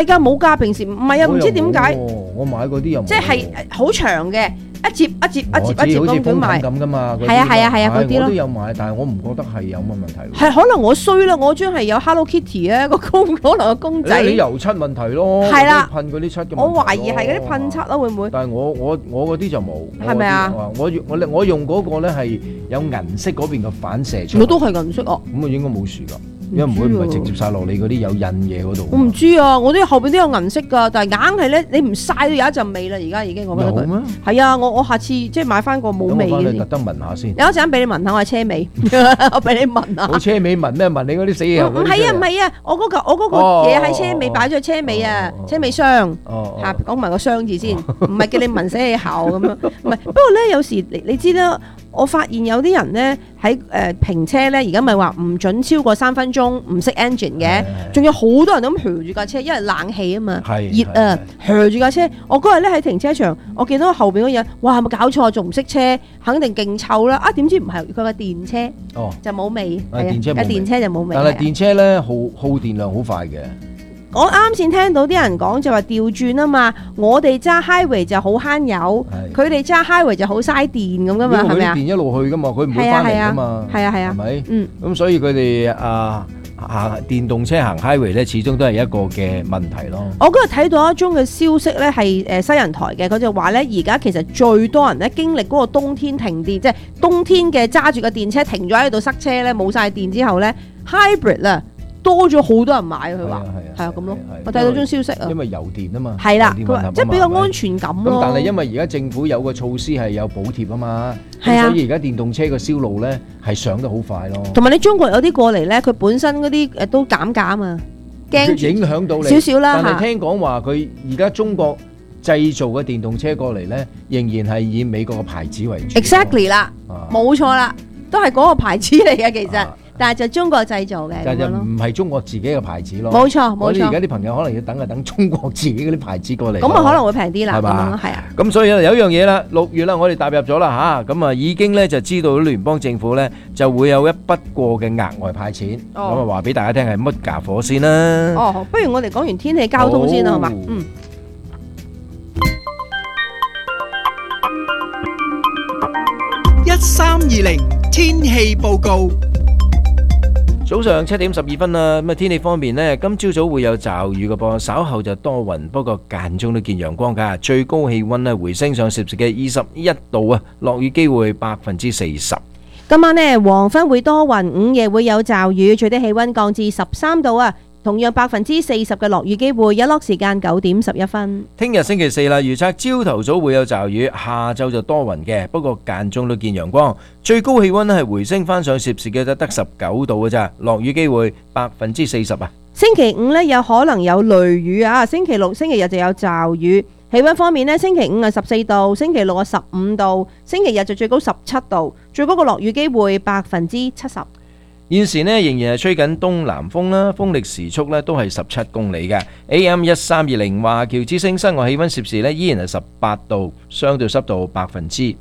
而家冇㗎，平時唔係啊，唔知點解。 我買嗰啲又冇， 即係好長嘅，一接好似風筒咁噶嘛。 係啊嗰啲咯。 我都有買，但係我唔覺得係有乜問題。 係可能我衰啦，我張係有 Hello Kitty 啊個公，可能個公仔。 你油漆問題咯， 係啦， 噴嗰啲漆嘅問題。 我懷疑係嗰啲噴漆咯，會唔會？ 但係我嗰啲就冇。 係咪啊？ 我用嗰個咧係有銀色嗰邊嘅反射出嚟。 我都係銀色哦。 咁啊應該冇事㗎。因為唔係直接曬落你嗰啲有印嘢嗰度。 我唔知啊，我啲後邊都有銀色㗎，但係硬係咧，你唔曬都有一陣味啦。而家已經我覺得佢。有咩？係啊，我下次即係買翻個冇味嘅。 咁我特登聞下先。 有一陣俾你聞下，我係車尾，我俾你聞下。 我車尾聞咩？聞你嗰啲死嘢。 唔係啊，我嗰個嘢喺車尾擺咗喺車尾啊，車尾箱。嚇，講埋個箱字先，唔係叫你聞死你喉咁樣。唔係，不過咧有時你知啦。我發現有啲人咧喺評車咧，而家咪話唔準超過3分鐘唔熄 engine 嘅，仲有好多人咁噓住架車，因為冷氣啊嘛，熱啊，噓住架車。我嗰日咧喺停車場，我見到後邊嗰人，哇，係咪搞錯？仲唔熄車？肯定勁臭啦！啊，點知唔係佢個電車，就冇味，電車就冇味。 但係電車咧耗電量好快嘅。 我啱先聽到啲人講就話調轉啊嘛，我哋揸 highway 就好慳油，佢哋揸 highway 就好嘥電咁噶嘛，係咪啊？ 電一路去噶嘛，佢唔會翻嚟噶嘛， 係啊， 係咪？咁所以佢哋電動車行 highway 咧，始終都係一個嘅問題咯。 我嗰日睇到一宗嘅消息咧，係西人台嘅，佢就話咧，而家其實最多人咧經歷嗰個冬天停電，即係冬天嘅揸住個電車停咗喺度塞車咧，冇晒電之後咧 ，hybrid 啦。多咗好多人買，佢話係啊咁咯。我睇到張消息啊， 因為油電啊嘛， 係啦，佢話即係比較安全感咯。 咁但係因為而家政府有個措施係有補貼啊嘛， 係啊， 所以而家電動車嘅銷路咧係上得好快咯。 同埋你中國有啲過嚟咧，佢本身嗰啲都減價啊嘛，驚影響到你少少啦。 但係聽講話佢而家中國製造嘅電動車過嚟咧，仍然係以美國嘅牌子為主。 Exactly 啦，冇錯啦，都係嗰個牌子嚟嘅其實。但係就中國製造嘅， 但係就唔係中國自己嘅牌子咯。 冇錯。我哋而家啲朋友可能要等中國自己嗰啲牌子過嚟。 咁啊可能會平啲啦， 係嘛？ 係啊。 咁所以有一樣嘢啦，6月啦，我哋踏入咗啦嚇，咁啊已經咧就知道聯邦政府咧就會有一筆過嘅額外派錢。咁啊話俾大家聽係乜傢伙先啦。 不如我哋講完天氣交通先啦，好嘛 ？1320天氣報告。 早上7點12分啦，咁啊天氣方面呢，今朝早會有驟雨嘅噃，稍後就多雲，不過間中都見陽光㗎。最高氣溫呢回升上攝氏嘅21度啊，落雨機會40%。 今晚呢黃昏會多雲，午夜會有驟雨，最低氣溫降至13度啊。同樣40%嘅落雨機會，日落時間9點11分。 聽日星期四啦，預測朝頭早會有驟雨，下晝就多雲嘅，不過間中都見陽光。最高氣溫係回升翻上攝氏嘅得19度嘅咋，落雨機會40%啊。 星期五呢有可能有雷雨啊，星期六、星期日就有驟雨。氣溫方面呢，星期五係14度，星期六係15度，星期日就最高17度，最高個落雨機會70%。 現時呢仍然係吹緊東南風啦，風力時速呢都係17公里嘅。AM 1320華僑之聲室外氣溫攝氏呢依然係18度，相對濕度56%。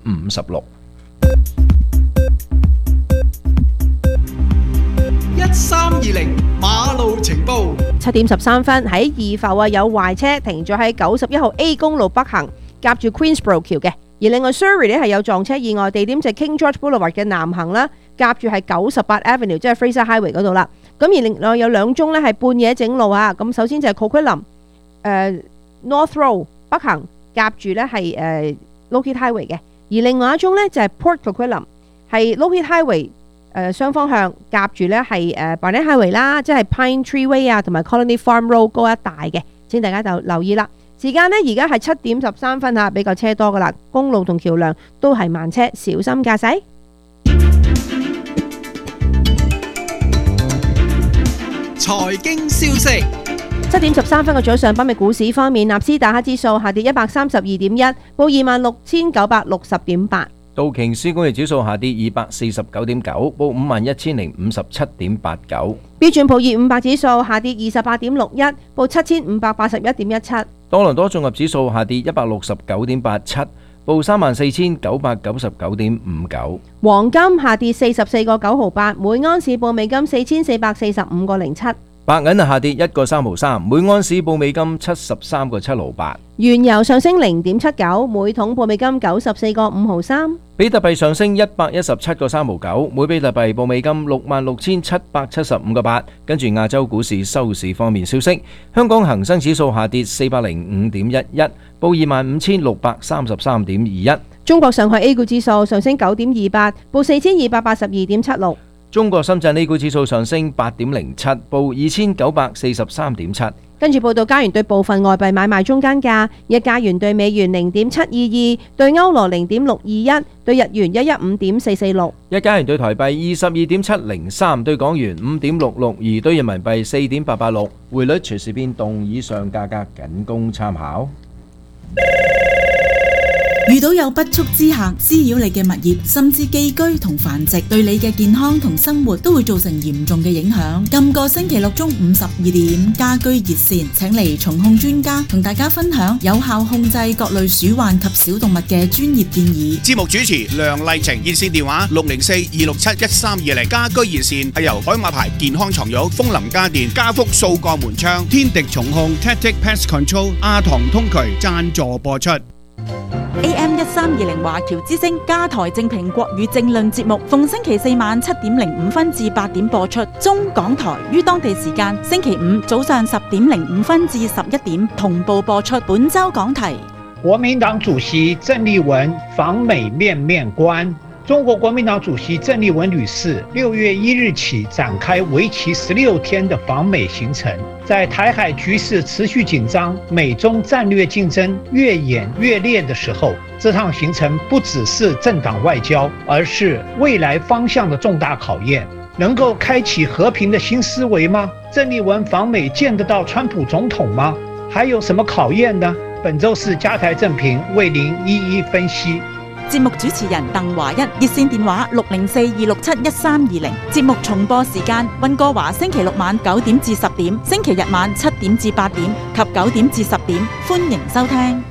1320馬路情報。 7點13分喺怡浮啊有壞車停咗喺91號 A 公路北行，夾住 Queensboro 橋嘅。而另外 Surrey 咧係有撞車意外，地點就係 King George Boulevard 嘅南行啦，夾住係98 Avenue， 即係 Fraser Highway 嗰度啦。咁而另外有兩宗咧係半夜整路啊。咁首先就係 Coquitlam North Road 北行，夾住咧係Lockheed Highway 嘅。而另外一宗咧就係 Port Coquitlam 係 Lockheed Highway 雙方向，夾住咧係Barnett Highway 啦，即係 Pine Tree Way 啊同埋 Colony Farm Road 嗰一帶嘅。請大家就留意啦。時間呢而家係7點13分嚇，比較車多噶啦，公路同橋梁都係慢車，小心駕駛。 財經消息。 7點13分嘅早上，北美股市方面，納斯達克指數下跌132.1，報26,960.8。 道瓊斯工業指數下跌249.9，報51,057.89。 標準普爾500指數下跌28.61，報7,581.17。 多倫多綜合指數下跌169.87，報34,999.59。 黃金下跌44個9毫8，每安士報美金4445.07。 白銀下跌1個3毫3，每安士報美金73個7毫8。 原油上升0.79，每桶報美金94個5毫3。 比特幣上升117個3毫9，每比特幣報美金66,775個8。跟住亞洲股市收市方面消息，香港恒生指數下跌405.11，報25,633.21。 中國上海 A 股指數上升9.28，報4282.76。 中國深圳 A 股指數上升8.07，報2943.7。 跟住報道加元對部分外幣買賣中間價：一加元對美元0.722，對歐羅0.621，對日元115.446。 一加元對台幣22.703，對港元5.662，對人民幣4.886。匯率隨時變動，以上價格僅供參考。 遇到有不速之客滋擾你嘅物業，甚至寄居同繁殖，對你嘅健康同生活都會造成嚴重嘅影響。今個星期六中午12點，家居熱線請嚟蟲控專家同大家分享有效控制各類鼠患及小動物嘅專業建議。 節目主持梁麗晴，熱線電話604-267-1320。家居熱線係由海馬牌健康床褥、楓林家電、家福掃過門窗、 天敵蟲控 Tactic Pest Control、阿唐通渠贊助播出。 AM 1320華僑之聲加台正評國語政論節目，逢星期四晚7:05至8點播出。中港台於當地時間星期五早上10:05至11點同步播出。本周講題： 國民黨主席鄭麗文訪美面面觀。中國國民黨主席鄭麗文女士6月1日起展開為期16天的訪美行程。在台海局勢持續緊張、美中戰略競爭越演越烈的時候，這趟行程不只是政黨外交，而是未來方向的重大考驗。能夠開啟和平的新思維嗎？鄭麗文訪美見得到川普總統嗎？還有什麼考驗呢？本週是加台正評為您一一分析。 節目主持人鄧華一，熱線電話604-267-1320。節目重播時間：溫哥華星期六晚9點至10點，星期日晚7點至8點及9點至10點。歡迎收聽。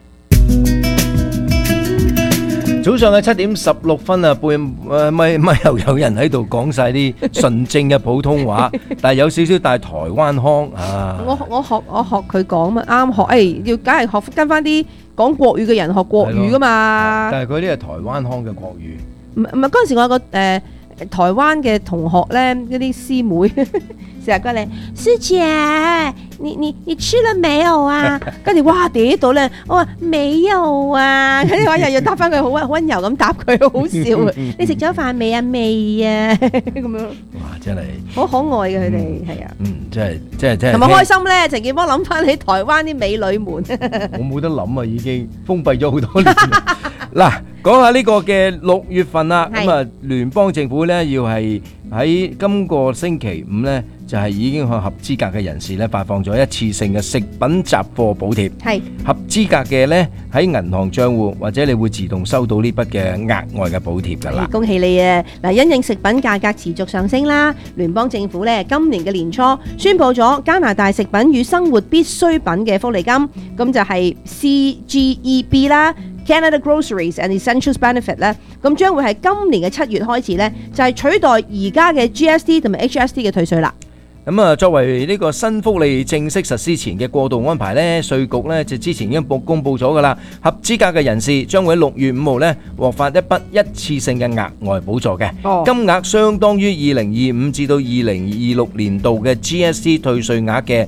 早上嘅7:16啊，咪又有人喺度講晒啲純正嘅普通話，但係有少少帶台灣腔啊！ 我學佢講嘛，啱學，要梗係學跟翻啲講國語嘅人學國語噶嘛。 但係佢呢係台灣腔嘅國語。 唔係嗰陣時，我有個台灣嘅同學咧，嗰啲師妹成日過嚟，師姐，你吃了沒有啊？跟住哇跌到咧，我話沒有啊，跟住我又要答翻佢，好溫柔咁答佢，好笑啊！你食咗飯未啊？未啊，咁樣。 哇！真係好可愛嘅佢哋，係啊。 真係。 係咪開心咧？陳健波諗翻起台灣啲美女們。 我冇得諗啊，已經封閉咗好多年。嗱，講下呢個嘅6月份啦，咁啊聯邦政府咧要係喺今個星期5咧，就係已經向合資格嘅人士咧發放咗一次性嘅食品雜貨補貼。係合資格嘅咧喺銀行帳戶或者你會自動收到呢筆嘅額外嘅補貼㗎啦。恭喜你啊！嗱，因應食品價格持續上升啦，聯邦政府咧今年嘅年初宣布咗加拿大食品與生活必需品嘅福利金，咁就係 CGEB 啦。Canada Groceries and Essentials Benefit 咧，咁將會喺今年嘅7月開始咧，就係取代而家嘅 GST 同埋 HST 嘅退稅啦。咁啊，作為呢個新福利正式實施前嘅過渡安排咧，稅局咧就之前已經公佈咗噶啦，合資格嘅人士將會喺6月5號咧獲發一筆一次性嘅額外補助嘅，金額相當於2025至到2026年度嘅 GST 退稅額嘅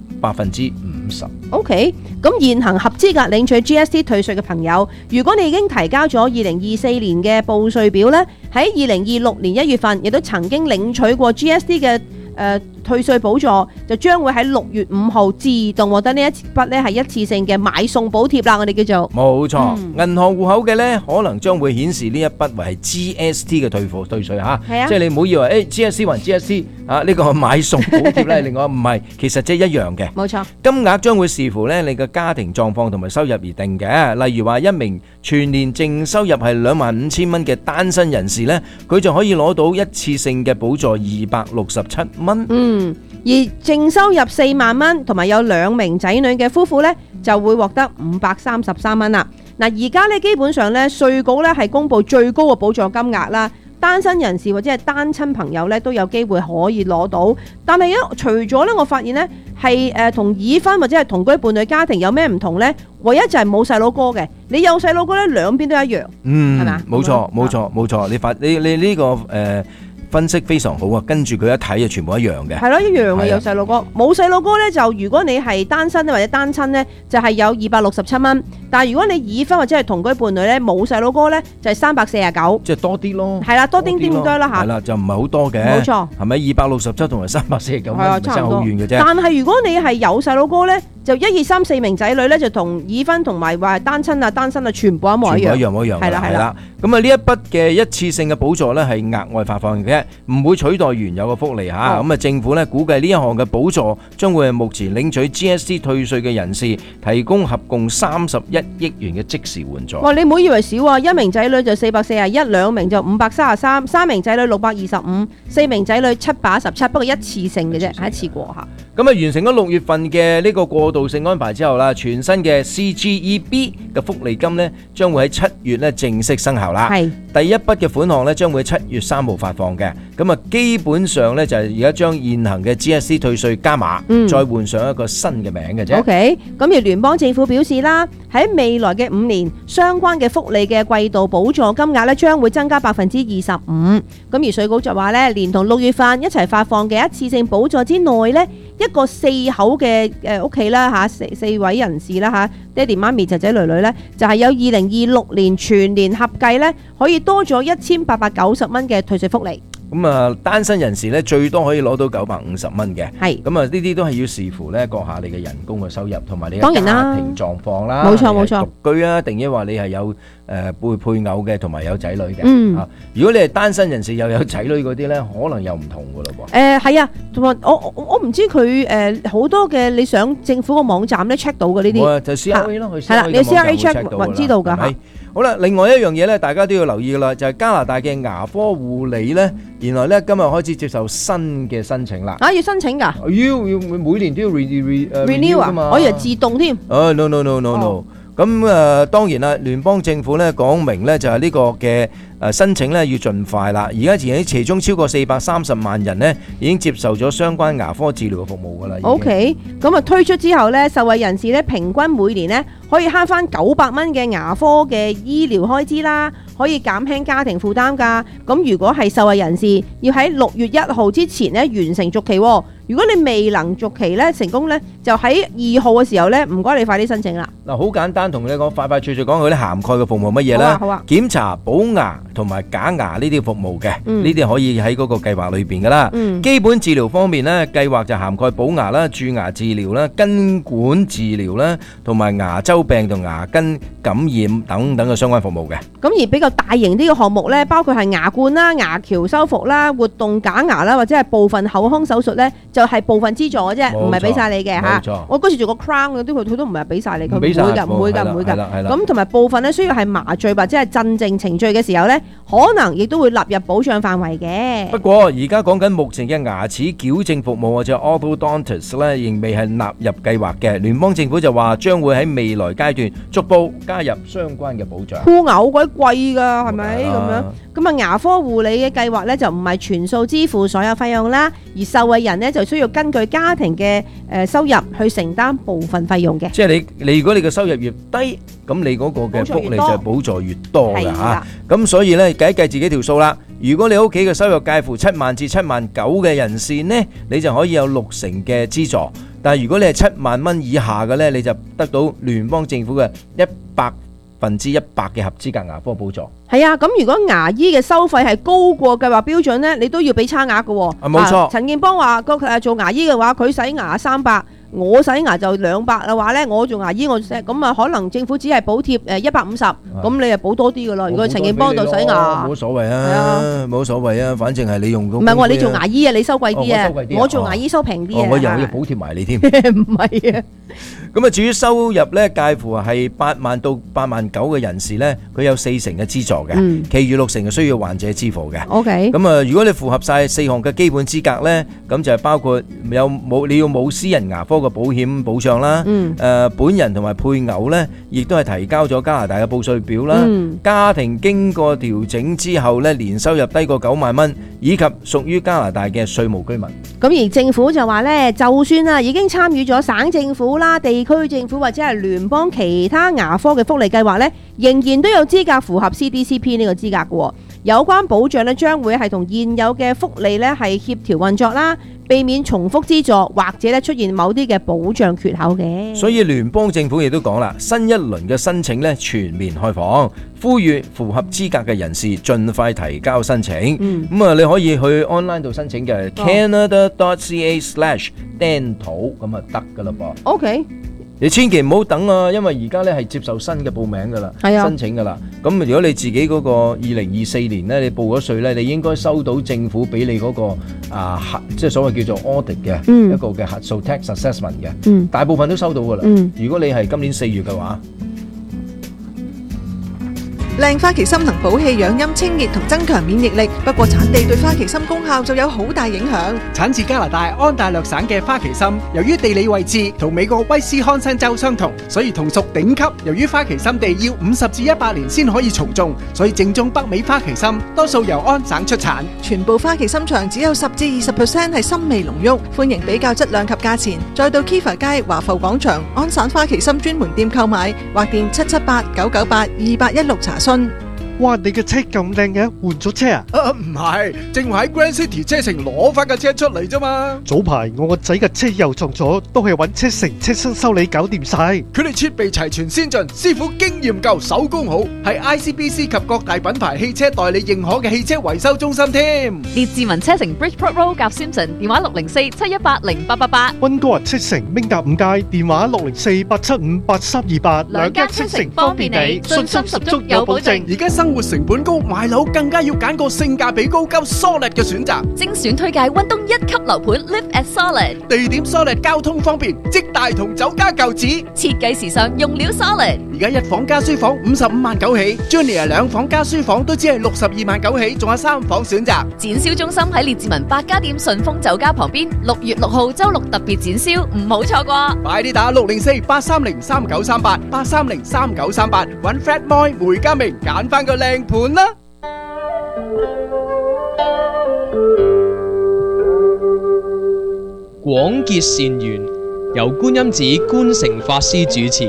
50%。OK， 咁現行合資格領取 GST 退稅嘅朋友，如果你已經提交咗2024年嘅報稅表呢，喺2026年1月份亦都曾經領取過 GST 嘅退稅補助，就將會喺6月5號自動獲得呢一筆呢係一次性嘅買餸補貼啦。我哋叫做冇錯，銀行戶口嘅呢可能將會顯示呢一筆為係 GST 嘅退稅嚇，即係你唔好以為GST 還 GST 啊，呢個買餸補貼呢另外唔係，其實即係一樣嘅。冇錯，金額將會視乎呢你嘅家庭狀況同埋收入而定嘅。例如話一名全年淨收入係25,000蚊嘅單身人士呢，佢就可以攞到一次性嘅補助267蚊。而淨收入4萬蚊同埋有2名仔女嘅夫婦呢，就會獲得533蚊啦。嗱，而家呢基本上呢稅局呢係公布最高嘅補助金額啦， 單身人士或者係單親朋友咧都有機會可以攞到。但係除咗咧，我發現咧係同已婚或者係同居伴侶家庭有咩唔同咧？唯一就係冇細佬哥嘅，你有細佬哥咧，兩邊都一樣，係咪啊？ 冇錯，你呢個分析非常好啊！跟住佢一睇就全部一樣嘅， 係咯，一樣嘅有細佬哥，冇細佬哥咧就如果你係單身或者單親咧，就係有267蚊。但係如果你已婚或者係同居伴侶咧，冇細佬哥咧就係349， 即係多啲咯。 係啦，多啲咁多啦嚇。 係啦，就唔係好多嘅。 冇錯， 係咪267同埋349蚊差好遠嘅啫？ 但係如果你係有細佬哥咧，就1、2、3、4名仔女咧，就同已婚同埋話單親啊、單身啊，全部一模一樣。 一樣。 係啦。 咁啊，呢一筆嘅一次性嘅補助咧係額外發放嘅，唔會取代原有嘅福利嚇。咁政府咧估計呢一項嘅補助將會係目前領取 GST 退稅嘅人士提供合共31億元嘅即時援助。 哇！你唔好以為少啊，1名仔女就441， 2名就533， 3名仔女625， 4名仔女717，不過一次性嘅啫，係一次過嚇。 咁啊，完成咗6月份嘅呢個過渡性安排之後啦，全新嘅 CGEB 嘅福利金呢將會喺7月呢正式生效啦。係第一筆嘅款項呢將會喺7月3號發放嘅。咁啊，基本上呢就係而家將現行嘅 GST 退稅加碼，再換上一個新嘅名嘅啫。OK， 咁而聯邦政府表示啦，喺未來嘅5年，相關嘅福利嘅季度補助金額呢將會增加25%。咁而稅局就話呢，連同6月份一齊發放嘅一次性補助之內呢，一個4口嘅屋企啦嚇，四位人士啦嚇，爹哋媽咪仔仔女女咧，就係有2026年全年合計咧，可以多咗1890蚊嘅退稅福利。 咁啊，單身人士咧最多可以攞到950蚊嘅。係。咁啊，呢啲都係要視乎咧閣下你嘅人工嘅收入同埋你嘅家庭狀況啦。 冇錯。 獨居啊，定抑話你係有配偶嘅同埋有仔女嘅。如果你係單身人士又有仔女嗰啲咧，可能又唔同噶咯噃。 係啊，同埋我唔知佢好多嘅你上政府個網站咧 check 到嘅呢啲。 就 CRA 咯， 係啦，你 CRA check 知道㗎嚇。 好啦，另外一樣嘢咧，大家都要留意噶啦，就係加拿大嘅牙科護理咧，原來咧今日開始接受新嘅申請啦。要申請㗎？要每年都要 renew 啊嘛。我以為自動添。No。咁當然啦，聯邦政府咧講明咧就係呢個嘅申請咧要盡快啦。而家其中超過430萬人咧已經接受咗相關牙科治療嘅服務㗎啦。 OK， 咁推出之後咧，受惠人士咧平均每年咧可以慳翻900蚊嘅牙科嘅醫療開支啦，可以減輕家庭負擔㗎。咁如果係受惠人士，要喺6月1號之前咧完成續期喎。如果你未能續期咧成功咧，就喺2號嘅時候咧，唔該你快啲申請啦。 嗱，好簡單，同你講快脆講佢啲涵蓋嘅服務乜嘢啦？好啊。檢查、補牙同埋假牙呢啲服務嘅，呢啲可以喺嗰個計劃裏邊噶啦。基本治療方面咧，計劃就涵蓋補牙啦、蛀牙治療啦、根管治療啦，同埋牙周病同牙根感染等等嘅相關服務嘅。咁而比較大型啲嘅項目咧，包括係牙冠啦、牙橋修復啦、活動假牙啦，或者係部分口腔手術咧。就係部分資助嘅啫，唔係俾晒你嘅嚇。我嗰時做個 crown 嗰啲，佢都唔係俾晒你，佢唔會㗎。咁同埋部分咧需要係麻醉或者係鎮靜程序嘅時候咧，可能亦都會納入保障範圍嘅。 不過而家講緊目前嘅牙齒矯正服務或者 orthodontist 咧，仍未係納入計劃嘅。聯邦政府就話將會喺未來階段逐步加入相關嘅保障。 箍牙好鬼貴㗎，係咪咁樣？咁啊，牙科護理嘅計劃咧就唔係全數支付所有費用啦，而受惠人咧就需要根據家庭嘅收入去承擔部分費用嘅。 即係你如果你嘅收入越低，咁你嗰個嘅福利就係補助越多㗎嚇。咁所以咧計一計自己條數啦。如果你屋企嘅收入介乎7萬至7萬9嘅人士呢，你就可以有60%嘅資助。但係如果你係7萬蚊以下嘅咧，你就得到聯邦政府嘅100%嘅合資格牙科補助。 係啊，咁如果牙醫嘅收費係高過計劃標準咧，你都要俾差額嘅喎。 冇錯。 陳健邦話做牙醫嘅話，佢洗牙300，我洗牙就200嘅話咧，我做牙醫咁啊，可能政府只係補貼150，咁你就補多啲嘅咯。如果陳健邦度洗牙， 冇所謂啊，冇所謂啊，反正係你用到。 唔係我話你做牙醫啊，你收貴啲啊，我做牙醫收平啲啊。 我又要補貼埋你添。 唔係啊。 咁啊，至於收入咧，介乎係8萬到8萬9嘅人士咧，佢有40%嘅資助嘅，其餘60%係需要患者支付嘅。 OK。 咁啊，如果你符合晒4項嘅基本資格咧，咁就係包括你要冇私人牙科嘅保險保障啦。本人同埋配偶咧，亦都係提交咗加拿大嘅報稅表啦。家庭經過調整之後咧，年收入低過9萬蚊，以及屬於加拿大嘅稅務居民。 咁而政府就話咧，就算已經參與咗省政府啦、地區政府或者係聯邦其他牙科嘅福利計劃咧，仍然都有資格符合 CDCP 呢個資格嘅。有關保障咧，將會係同現有嘅福利咧係協調運作啦，避免重複資助或者咧出現某啲嘅保障缺口嘅。 所以聯邦政府亦都講啦，新一輪嘅申請咧全面開放，呼籲符合資格嘅人士盡快提交申請。咁啊，你可以去 online 度申請嘅 Canada.ca/dental 咁啊得噶啦噃。 OK。 你千祈唔好等啊，因為而家咧係接受新嘅報名噶啦，申請噶啦。咁如果你自己嗰個2024年咧，你報咗稅咧，你應該收到政府俾你嗰個即係所謂叫做 audit 嘅一個嘅核數 tax assessment 嘅，大部分都收到噶啦。如果你係今年4月嘅話。 靚花旗參能補氣養陰、清熱同增強免疫力，不過產地對花旗參功效就有好大影響。 產自加拿大安大略省嘅花旗參，由於地理位置同美國威斯康辛州相同，所以同屬頂級。由於花旗參地要50至100年先可以從種，所以正宗北美花旗參多數由安省出產。 全部花旗參場只有10至20% 係參味濃郁，歡迎比較質量及價錢。再到 Kiva 街華埠廣場安省花旗參專門店購買，或電778-998-2816查詢。 哇！你嘅車咁靚嘅，換咗車啊？ 唔係，正話喺 Grand City 車城攞翻架車出嚟啫嘛。 早排我個仔嘅車又撞咗，都係揾車城車身修理搞掂晒。 佢哋設備齊全先進，師傅經驗夠，手工好，係 ICBC 及各大品牌汽車代理認可嘅汽車維修中心添。 列治文車城 Bridgeport Road 夾 Simpson， 電話604-718-0888。 溫哥華車城明達5街，電話604-875-8328。 兩間車城方便你，信心十足有保證。 而家生活成本高，買樓更加要揀個性價比高、夠 solid 嘅選擇。 精選推介溫東1級樓盤 Live at Solid， 地點 solid， 交通方便，即大同酒家舊址， 設計時尚，用料 solid。 而家1房加書房55萬9起 ，Junior 2房加書房都只係62萬9起，仲有3房選擇。 展銷中心喺列治文百家店順豐酒家旁邊，6月6號周六特別展銷，唔好錯過。 快啲打604-830-3938，830-3938，搵 Fred Moy 梅家明揀翻個靚盤啦！ 廣結善緣，由觀音寺觀誠法師主持。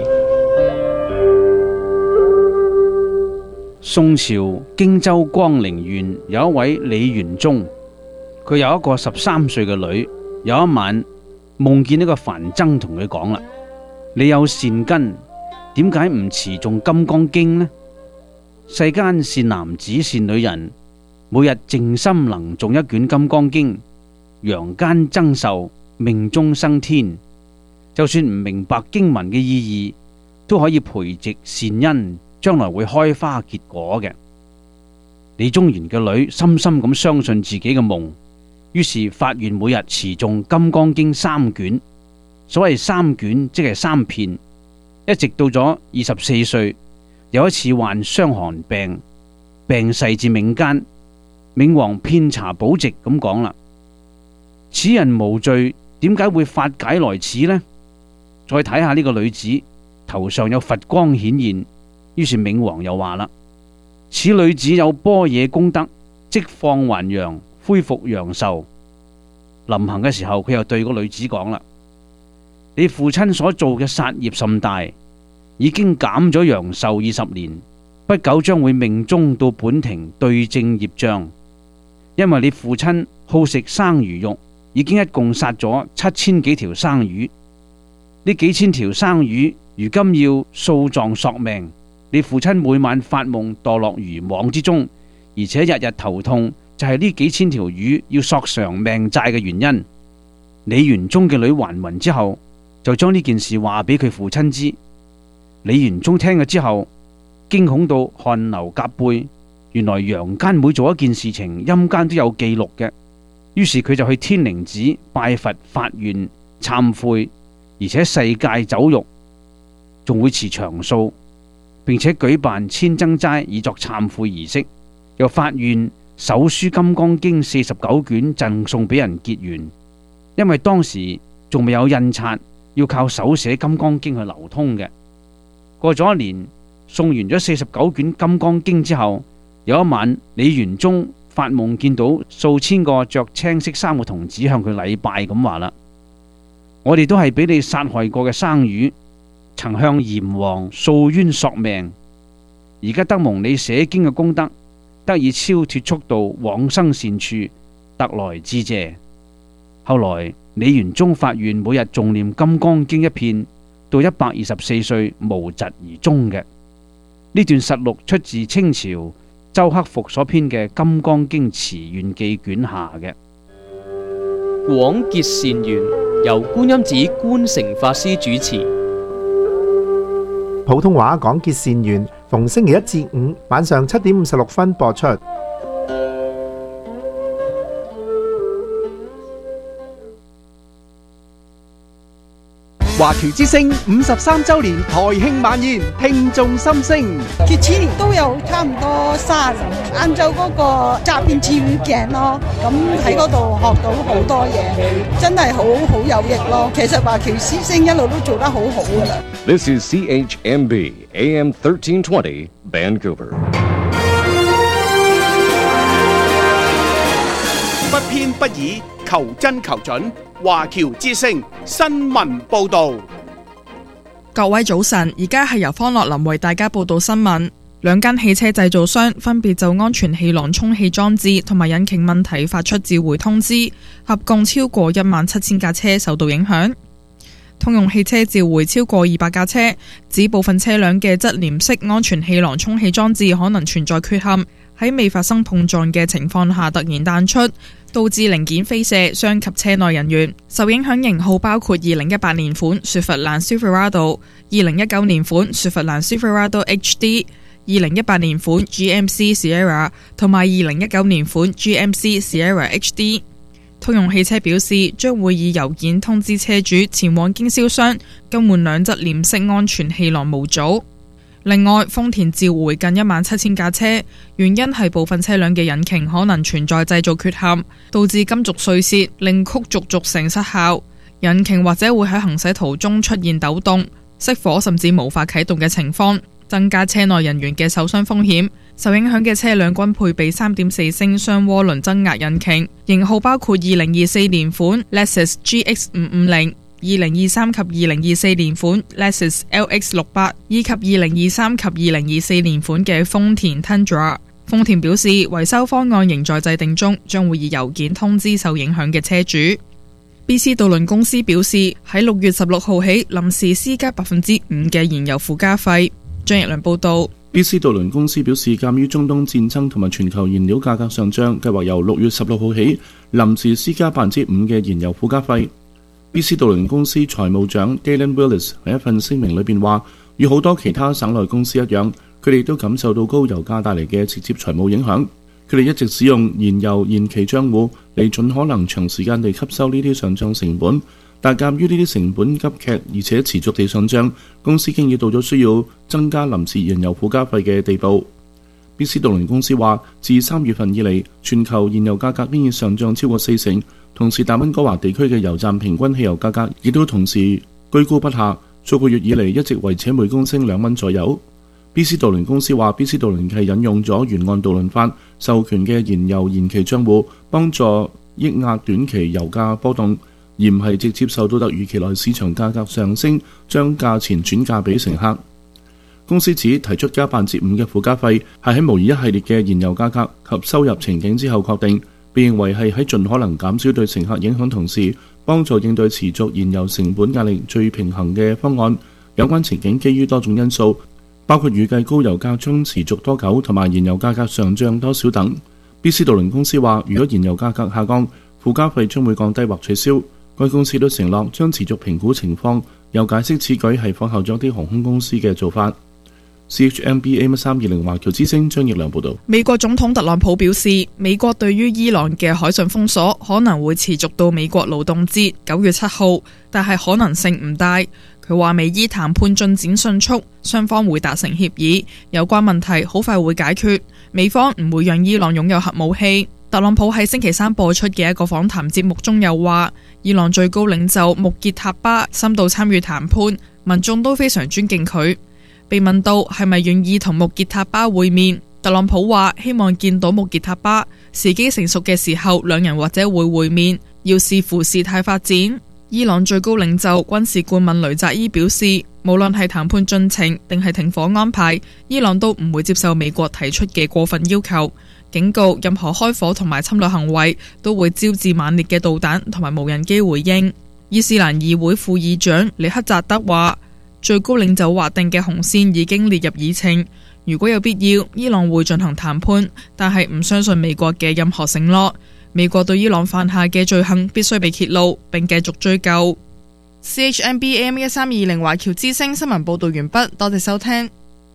宋朝荊州江陵縣有一位李元忠，佢有一個13歲嘅女。有一晚夢見呢個梵僧同佢講啦：你有善根，點解唔持誦金剛經呢？世間善男子善女人，每日靜心能誦一卷金剛經，陽間增壽，命中生天。就算唔明白經文嘅意義，都可以培植善因，將來會開花結果嘅。李宗元嘅女深深咁相信自己嘅夢，於是發願每日持誦金剛經3卷。所謂3卷即係3片，一直到咗24歲，有一次患傷寒病，病逝至冥間。冥王遍查寶籍咁講啦：此人無罪，點解會發解來此呢？再睇下呢個女子頭上有佛光顯現，於是冥王又話啦：此女子有般若功德，即放還陽，恢復陽壽。臨行嘅時候，佢又對個女子講啦：你父親所做嘅殺業甚大，已經減咗陽壽20年，不久將會命終到本庭對證業障。因為你父親好食生魚肉，已經一共殺咗7000幾條生魚。呢幾千條生魚如今要訴狀索命，你父親每晚發夢墮落漁網之中，而且日日頭痛，就係呢幾千條魚要索償命債嘅原因。李元忠嘅女還魂之後，就將呢件事話俾佢父親知。李元忠聽咗之後，驚恐到汗流浹背。原來陽間每做一件事情，陰間都有記錄嘅。於是佢就去天靈寺拜佛發願懺悔，而且誓戒酒肉， 仲會持長數，並且舉辦千僧齋以作懺悔儀式，又發願手書《金剛經》49卷贈送俾人結緣，因為當時仲未有印刷，要靠手寫《金剛經》去流通嘅。過咗一年，送完咗49卷《金剛經》之後，有一晚李元忠發夢見到數千個着青色衫嘅童子向佢禮拜，咁話啦：我哋都係俾你殺害過嘅生魚，曾向閻王訴冤索命，而家得蒙你寫經嘅功德，得以超脫速度往生善處，特來致謝。後來李元忠發願每日誦念《金剛經》一遍，到124歲無疾而終嘅。呢段實錄出自清朝周克復所編嘅《金剛經辭願記》卷下嘅。 廣結善緣，由觀音寺觀誠法師主持。 普通話廣結善緣，逢星期一至五晚上7點56分播出。 華僑之聲53周年台慶晚宴，聽眾心聲。 佢次年都有差唔多30人，晏晝嗰個側邊跳鏡咯，咁喺嗰度學到好多嘢，真係好有益咯。其實華僑之聲一路都做得好好噶啦。 This is CHMB AM 1320 Vancouver。 不偏不倚，求真求準。華僑之聲新聞報道。 各位早晨，而家係由方樂林為大家報道新聞。兩間汽車製造商分別就安全氣囊充氣裝置同埋引擎問題發出召回通知，合共超過17000架車受到影響。通用汽車召回超過200架車，指部分車輛嘅側簾式安全氣囊充氣裝置可能存在缺陷，喺未發生碰撞嘅情況下突然彈出，導致零件飛射，傷及車內人員。受影響型號包括2018年款雪佛蘭 Silverado、2019年款雪佛蘭 Silverado HD、2018年款 GMC Sierra 同埋2019年款 GMC Sierra HD。通用汽車表示，將會以郵件通知車主前往經銷商更換兩側簾式安全氣囊模組。另外，豐田召回近17000架車，原因係部分車輛嘅引擎可能存在製造缺陷，導致金屬碎屑，令曲軸軸承失效，引擎或者會喺行駛途中出現抖動、熄火甚至無法啟動嘅情況，增加車內人員嘅受傷風險。受影響嘅車輛均配備 3.4 升雙渦輪增壓引擎，型號包括2024年款 Lexus GX550、2023及2024年款 Lexus LX68 以及2023及2024年款嘅豐田 Tundra。豐田表示，維修方案仍在制定中，將會以郵件通知受影響嘅車主。BC 渡輪公司表示，喺6月16號起臨時施加 5% 嘅燃油附加費。張奕良報道。 BC 渡輪公司表示，鑑於中東戰爭同埋全球燃料價格上漲，計劃由6月16號起臨時施加 5% 嘅燃油附加費。BC 渡輪公司財務長 Galen Willis 喺一份聲明裏邊話，與好多其他省內公司一樣，佢哋都感受到高油價帶嚟嘅直接財務影響。佢哋一直使用燃油延期帳戶嚟盡可能長時間地吸收呢啲上漲成本，但鑑於呢啲成本急劇而且持續地上漲，公司經已到咗需要增加臨時燃油附加費嘅地步。BC 渡輪公司話，自3月份以嚟，全球燃油價格已上漲超過4成，同時大溫哥華地區嘅油站平均汽油價格亦都同時居高不下，數個月以嚟一直維持每公升2蚊左右。BC 渡輪公司話，BC 渡輪係引用咗沿岸渡輪法授權嘅燃油延期帳戶，幫助抑壓短期油價波動，而唔係直接受到突如其來市場價格上升，將價錢轉嫁俾乘客。公司指提出加 5% 嘅附加費係喺模擬一系列嘅燃油價格及收入情景之後確定，被認為係喺盡可能減少對乘客影響同時，幫助應對持續燃油成本壓力最平衡嘅方案。有關情景基於多種因素，包括預計高油價將持續多久同埋燃油價格上漲多少等。BC 渡輪公司話，如果燃油價格下降，附加費將會降低或取消。該公司都承諾將持續評估情況，又解釋此舉係仿效咗啲航空公司嘅做法。CHMB AM320 華僑之聲張奕良報道。 美國總統特朗普表示，美國對於伊朗嘅海上封鎖可能會持續到美國勞動節9月7號，但係可能性唔大。佢佢話美伊談判進展迅速，雙方會達成協議，有關問題好快會解決，美方唔會讓伊朗擁有核武器。特朗普喺星期三播出嘅一個訪談節目中又話，伊朗最高領袖穆傑塔巴深度參與談判，民眾都非常尊敬佢。被問到係咪願意同穆傑塔巴會面，特朗普話希望見到穆傑塔巴，時機成熟嘅時候，兩人或者會會面，要視乎事態發展。伊朗最高領袖軍事顧問雷扎伊表示，無論係談判進程定係停火安排，伊朗都唔會接受美國提出嘅過分要求，警告任何開火同埋侵略行為都會招致猛烈嘅導彈同埋無人機回應。伊斯蘭議會副議長里克扎德話，最高領袖劃定嘅紅線已經列入議程，如果有必要，伊朗會進行談判，但係唔相信美國嘅任何承諾。美國對伊朗犯下嘅罪行必須被揭露，並繼續追究。CHMB AM1320 華僑之聲新聞報道完畢，多謝收聽。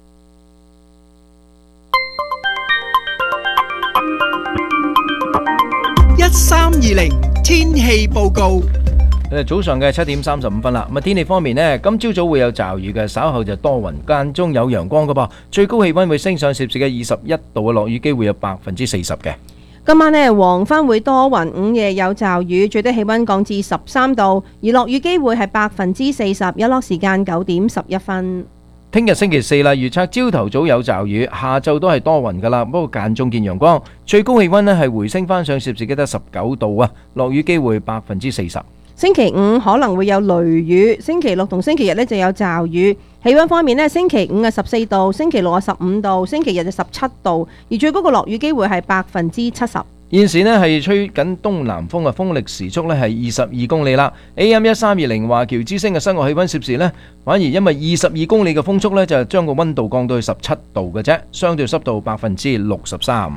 1320天氣報告。 早上嘅7點35分啦。咁天氣方面呢，今朝早會有驟雨嘅，稍後就多雲，間中有陽光嘅噃。最高氣溫會升上攝氏嘅21度嘅，落雨機會有40%嘅。 今晚呢，黃昏會多雲，午夜有驟雨，最低氣溫降至13度，而落雨機會係40%，日落時間9點11分。 聽日星期四啦，預測朝頭早有驟雨，下晝都係多雲噶啦，不過間中見陽光，最高氣溫呢係回升翻上攝氏嘅得19度啊，落雨機會40%。 星期五可能會有雷雨，星期六同星期日呢就有驟雨。氣溫方面呢，星期五係14度，星期六係15度，星期日就17度，而最高嘅落雨機會係70%。 現時呢係吹緊東南風啊，風力時速呢係22公里啦。AM1320華僑之聲嘅室外氣溫攝氏呢，反而因為22公里嘅風速呢，就將個溫度降到去17度嘅啫，相對濕度63%。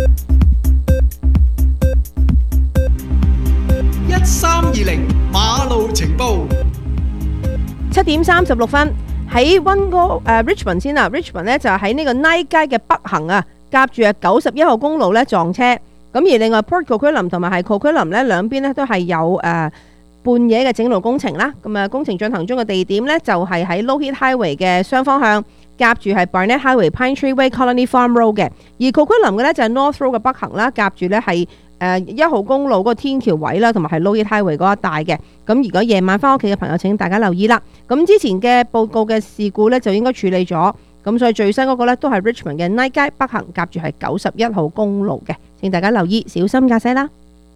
1320馬路情報。 7點36分喺溫哥Richmond 先啊 ，Richmond 呢就喺呢個 Knight 街嘅北行啊，夾住91號公路呢撞車。咁而另外 Port Coquitlam 同埋係 Coquitlam 呢兩邊呢都係有半夜嘅整路工程啦。咁工程進行中嘅地點呢，就係喺 Lougheed Highway 嘅雙方向，夾住係 Barnett Highway、Pine Tree Way、Colony Farm Road 嘅。而 Coquitlam 嘅呢，就係 North Road 嘅北行啦，夾住呢係1號公路嗰個天橋位啦，同埋係 Lougheed Highway 嗰一帶嘅。咁如果夜晚翻屋企嘅朋友，請大家留意啦。咁之前嘅報告嘅事故呢，就應該處理咗。咁所以最新嗰個呢，都係 Richmond 嘅 Knight 街北行，夾住係91號公路嘅，請大家留意，小心駕駛啦。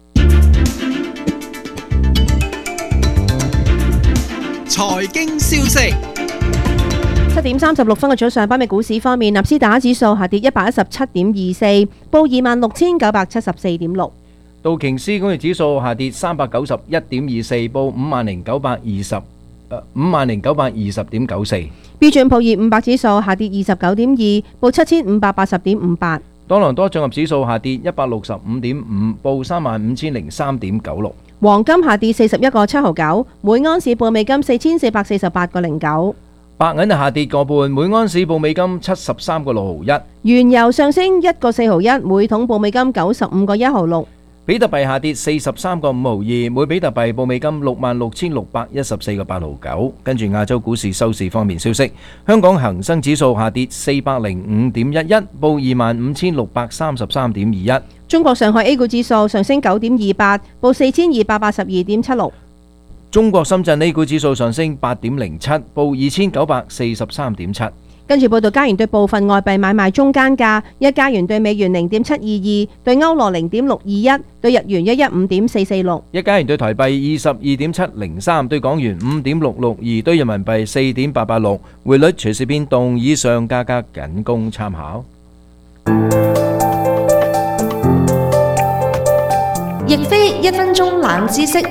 財經消息。 7點36分嘅早上，北美股市方面，納斯達克指數下跌117.24，報26,974.6。 道瓊斯工業指數下跌391.24，報50,920.94。 標準普爾500指數下跌29.2，報7,580.58。 多倫多綜合指數下跌165.5，報35,003.96。 黃金下跌41.7毫9，每盎司報美金4,448.09。 白銀下跌個半，每盎司報美金73.6毫1。 原油上升1.4毫1，每桶報美金95.1毫6。 比特幣下跌43.5毫2，每比特幣報美金66,614.8毫9。跟住亞洲股市收市方面消息，香港恒生指數下跌405.11，報25,633.21。 中國上海 A 股指數上升9.28，報4,282.76。 中國深圳 A 股指數上升8.07，報2,943.7。 跟住報道，加元對部分外幣買賣中間價：一加元對美元0.722，對歐羅0.621，對日元115.446。 一加元對台幣22.703，對港元5.662，對人民幣4.886。匯率隨時變動，以上價格僅供參考。 亦非1分鐘冷知識。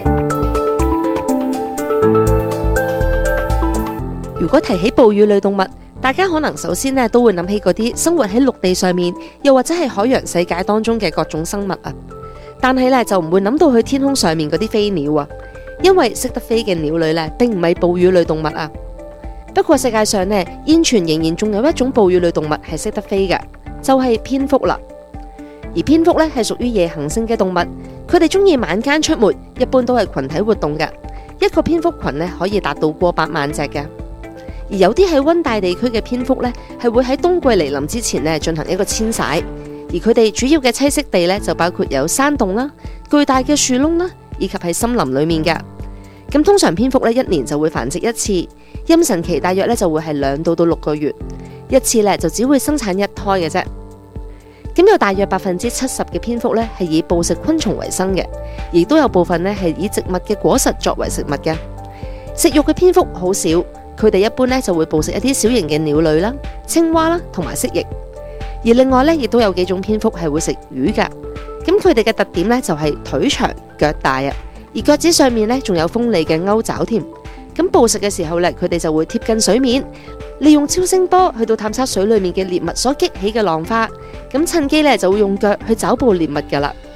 如果提起哺乳類動物，大家可能首先都會諗起嗰啲生活喺陸地上面，又或者係海洋世界當中嘅各種生物啊。但係就唔會諗到去天空上面嗰啲飛鳥啊，因為識得飛嘅鳥類並唔係哺乳類動物啊。不過世界上現存仍然仲有一種哺乳類動物係識得飛嘅，就係蝙蝠啦。而蝙蝠係屬於夜行性嘅動物，佢哋中意晚間出沒，一般都係群體活動嘅。 一個蝙蝠群呢可以達到過百萬隻嘅。而有啲喺溫帶地區嘅蝙蝠呢，係會喺冬季嚟臨之前呢進行一個遷徙，而佢哋主要嘅棲息地呢，就包括有山洞啦、巨大嘅樹窿啦，以及喺森林裏面嘅。咁通常蝙蝠呢，一年就會繁殖一次，妊娠期大約呢就會係2到6個月，一次呢就只會生產1胎嘅啫。咁有大約70%嘅蝙蝠呢係以捕食昆蟲為生嘅，亦都有部分呢係以植物嘅果實作為食物嘅。食肉嘅蝙蝠好少，佢哋一般呢就會捕食一啲小型嘅鳥類啦、青蛙啦同埋蜥蜴。而另外呢，亦都有幾種蝙蝠係會食魚㗎。咁佢哋嘅特點呢就係腿長腳大啊，而腳趾上面呢仲有鋒利嘅鈎爪添。咁捕食嘅時候呢，佢哋就會貼近水面，利用超聲波去到探測水裏面嘅獵物所激起嘅浪花，咁趁機呢就會用腳去抓捕獵物噶啦。